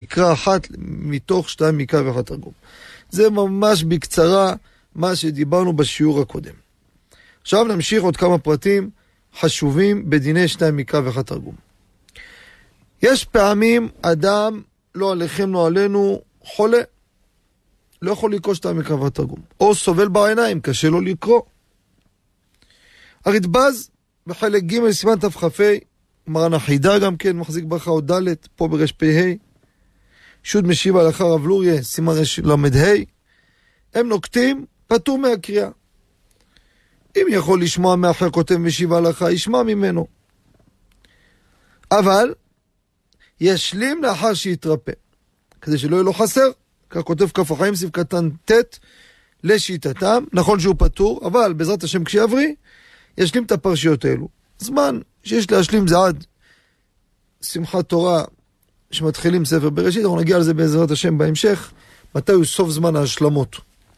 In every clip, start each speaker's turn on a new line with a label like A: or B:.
A: מקרא אחת מתוך 2 מקרא ואחת תרגום. זה ממש בקצרה מה שדיברנו בשיעור הקודם. עכשיו נמשיך עוד כמה פרטים חשובים בדיני 2 מקרא ואחת תרגום. יש פעמים אדם לא עליכם לא עלינו חולה, לא יכול לקרוא 2 מקרא ואחת תרגום, או סובל בעיניים, קשה לו לקרוא. הרדב"ז בחלק ג' סימן תכ"ה, מרן החידה גם כן, מחזיק ברכה עוד ד', פה ברש פ"ה, שוד משיב הלכה רב לוריה, סימן רש למ"ה, הם נוקטים פטור מהקריאה. אם יכול לשמוע מאחר כותב משיב הלכה, ישמע ממנו. אבל ישלים לאחר שיתרפא, כדי שלא יהיה לו חסר. כך כותב כף החיים סעיף קטן ט' לשיטתם, נכון שהוא פטור, אבל בעזרת השם כשיבריא, ישלים את הפרשיות האלו. זמן שיש להשלים זה עד שמחת תורה שמתחילים ספר בראשית, אנחנו נגיע לזה בעזרת השם בהמשך, מתי הוא סוף זמן ההשלמות.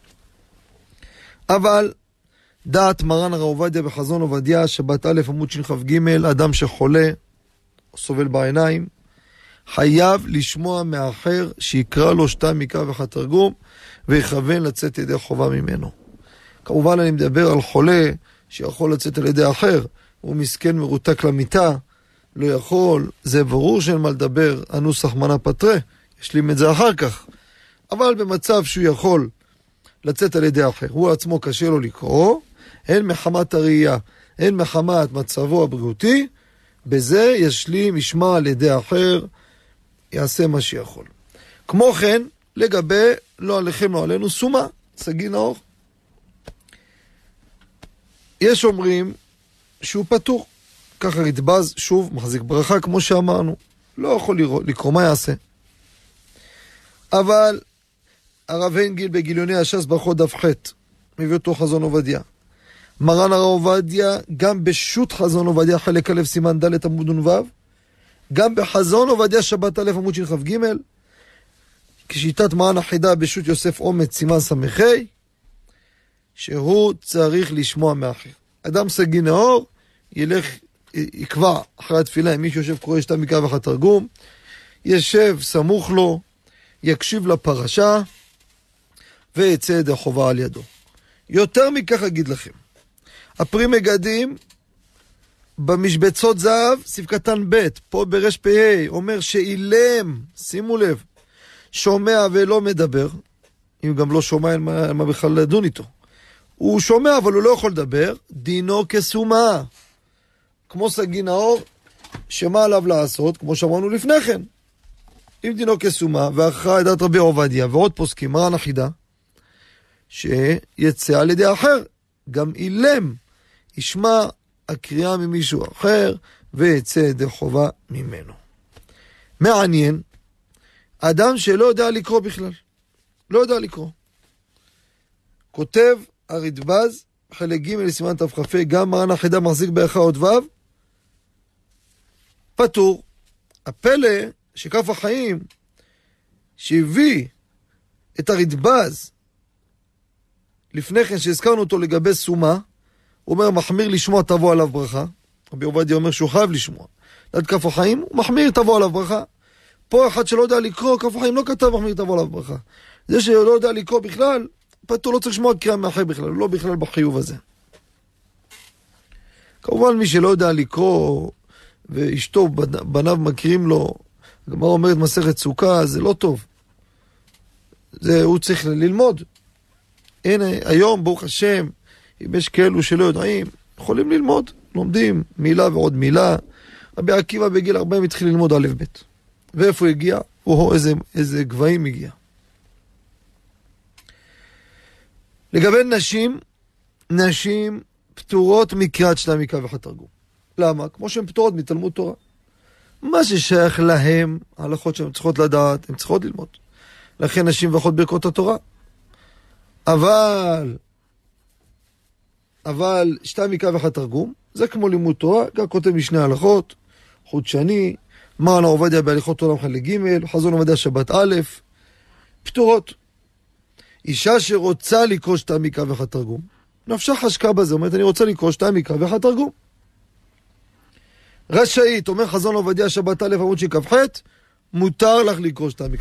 A: אבל דעת מרן הרב עובדיה בחזון עובדיה, שבת א' עמוד שכ"ג, אדם שחולה או סובל בעיניים, חייב לשמוע מאחר שיקרא לו 2 מקרא ואחת תרגום, ויכוון לצאת ידי חובה ממנו. כמובן אני מדבר על חולה שיכול לצאת על ידי אחר, הוא מסכן מרותק למיטה, לא יכול, זה ברור שאין מה לדבר, הנוסח מנה פטרה, ישלים את זה אחר כך. אבל במצב שהוא יכול לצאת על ידי אחר, הוא עצמו קשה לו לקרוא, הן מחמת הראייה, הן מחמת מצבו הבריאותי, בזה ישלים, ישמע על ידי אחר, יעשה מה שיכול. כמו כן, לגבי לא עליכם לא עלינו, סומה, סגי נאור. יש אומרים שהוא פטור. ככה רדב"ז, שוב, מחזיק ברכה, כמו שאמרנו. לא יכול לקרוא, מה יעשה? אבל הרב הנגיל בגיליוני הש"ס ברכות דף ח' מביא אותו חזון עובדיה. מרן הרב עובדיה, גם בשו"ת חזון עובדיה חלק א' סימן ד' עמוד נ"ו, גם בחזון עובדיה שבת א' עמוד שכ"ג, כשיטת מרן החידה בשו"ת יוסף אומץ סימן ס"ה, שהוא צריך לשמוע מאחר. אדם סגי נאור, ילך, יקבע אחרי התפילה, אם מישהו יושב קורא 2 מקרא ואחת תרגום, ישב סמוך לו, יקשיב לפרשה, ויצא ידי חובה על ידו. יותר מכך אגיד לכם, הפרי מגדים במשבצות זהב, סעיף קטן ב', פה ברש פ"ה, אומר שאילם, שימו לב, שומע ולא מדבר, אם גם לא שומע, אין מה בכלל לדון איתו. הוא שומע אבל הוא לא יכול לדבר, דינו כסומה. כמו סגי נאור, שמה עליו לעשות, כמו שאמרנו לפני כן. אם דינו כסומה, ואחרי דעת רבי עובדיה, ועוד פוסקים, מרן החידה, שיצא על ידי אחר, גם אילם, ישמע הקריאה ממישהו אחר, ויצא ידי חובה ממנו. מעניין, אדם שלא יודע לקרוא בכלל, לא יודע לקרוא. כותב הרדב"ז, חלק ג' לסימן תכ"ה, גם מרן החידה מחזיק ברכה עוד ו', פטור. הפלא שכף החיים שהביא את הרדב"ז לפני כן שהזכרנו אותו לגבי סומה, הוא אומר מחמיר לשמוע תבוא עליו ברכה. רבי עובדיה אומר שהוא חייב לשמוע. עד כף החיים הוא מחמיר תבוא עליו ברכה. פה אחד שלא יודע לקרוא, כף החיים לא כתב מחמיר תבוא עליו ברכה. זה שלא יודע לקרוא בכלל, פטור, לא צריך לשמוע קריאה מאחר בכלל, לא בכלל בחיוב הזה. כמובן מי שלא יודע לקרוא ואשתו בניו מכירים לו, הגמרא אומרת מסכת סוכה, זה לא טוב. הוא צריך ללמוד. הנה, היום ברוך השם, אם יש כאלו שלא יודעים, יכולים ללמוד, לומדים מילה ועוד מילה. רבי עקיבא בגיל 40 התחיל ללמוד א' ב'. ואיפה הגיע? איזה גבהים הגיע. לגבי נשים פטורות מקריאת 2 מקרא ואחת תרגום. למה? כמו שהן פטורות מתלמוד תורה. מה ששייך להם, ההלכות שהן צריכות לדעת, הן צריכות ללמוד. לכן נשים ואחות ברכות התורה. אבל 2 מקרא ואחת תרגום, זה כמו לימוד תורה, גם כותב משני הלכות, חודשני, מרן עובדיה בהליכות עולם חלק ג', חזון עובדיה שבת א', פטורות. אישה שרוצה לקרוא 2 מקרא ואחת תרגום, נפשה חשקה בזה, אומרת אני רוצה לקרוא 2 מקרא ואחת תרגום. רשאית, אומר חזון עובדיה שבת א' עמוד שכ"ח, מותר לך לקרוא 2 מקרא.